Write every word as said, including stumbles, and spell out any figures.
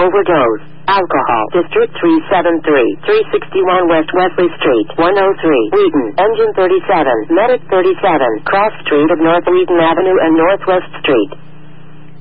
overdose. Alcohol. District three seventy-three, three sixty-one West Wesley Street, one oh three. Wheaton. Engine thirty-seven. Medic thirty-seven. Cross Street of North Wheaton Avenue and Northwest Street.